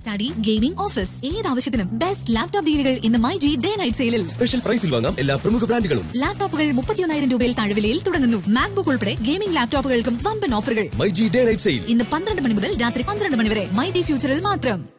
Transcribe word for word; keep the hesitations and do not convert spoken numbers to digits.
Study, gaming, office ഏത് ആവശ്യത്തിനും best laptop ഡീലുകൾ ഇന്ന് മൈജി ഡേ നൈറ്റ് സെയിലിൽ. സ്പെഷ്യൽ പ്രൈസിൽ വാങ്ങാം എല്ലാ പ്രമുഖ ബ്രാൻഡുകളും. ലാപ്ടോപ്പുകൾ മുപ്പത്തിയൊന്നായിരം രൂപയിൽ താഴ്വിലയിൽ തുടങ്ങുന്നു. മാക്ബുക്ക് ഉൾപ്പെടെ ഗെയിമിംഗ് ലാപ്ടോപ്പുകൾക്കും വമ്പൻ ഓഫറുകൾ. മൈജി ഡേ നൈറ്റ് സെയിൽ ഇന്ന് പന്ത്രണ്ട് മണി മുതൽ രാത്രി പന്ത്രണ്ട് മണി വരെ മൈജി ഫ്യൂച്ചറിൽ മാത്രം.